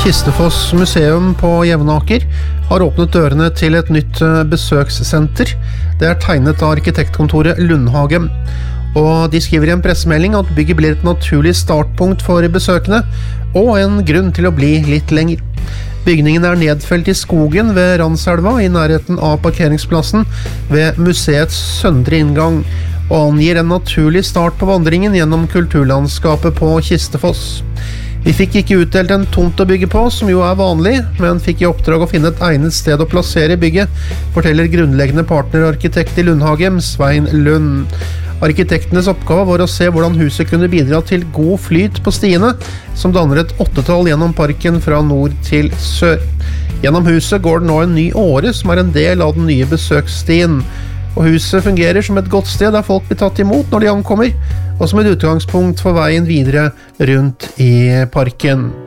Kistefoss museum på Jevnaker har åpnet dørene til et nytt besøkssenter. Det er tegnet av arkitektkontoret Lundhage. Og de skriver i en pressemelding at bygget blir et naturlig startpunkt for besøkende, og en grunn til å bli litt lenger. Bygningen er nedfelt i skogen ved Randselva i nærheten av parkeringsplassen ved museets søndre inngang, og angir en naturlig start på vandringen gjennom kulturlandskapet på Kistefoss. Vi fikk ikke utdelt en tomt å bygge på, som jo er vanlig, men fikk i oppdrag å finne et egnet sted å plassere bygget, forteller grunnleggende partnerarkitekt i Lundhage, Svein Lund. Arkitektenes oppgave var å se hvordan huset kunne bidra til god flyt på stiene, som danner et 8-tall gjennom parken fra nord til sør. Gjennom huset går det nå en ny åre, som er en del av den nye besøksstien. Og huset fungerer som et godt sted der folk blir tatt imot når de ankommer, og som et utgangspunkt for veien videre rundt i parken.